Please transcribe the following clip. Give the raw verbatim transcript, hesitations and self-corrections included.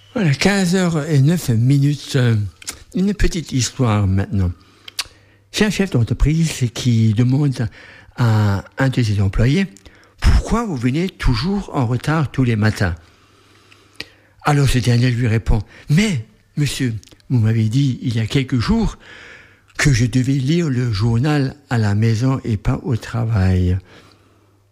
Voilà, quinze heures neuf minutes. Une petite histoire maintenant. C'est un chef d'entreprise qui demande à un de ses employés « Pourquoi vous venez toujours en retard tous les matins ?» Alors ce dernier lui répond « Mais, monsieur, vous m'avez dit il y a quelques jours que je devais lire le journal à la maison et pas au travail. »